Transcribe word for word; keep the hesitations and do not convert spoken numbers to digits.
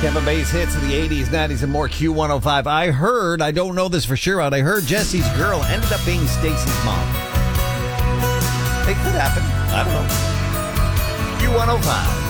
Tampa Bay's hits of the eighties, nineties, and more. Q one oh five. I heard, I don't know this for sure, but I heard Jesse's girl ended up being Stacy's mom. It could happen. I don't know. Q one oh five.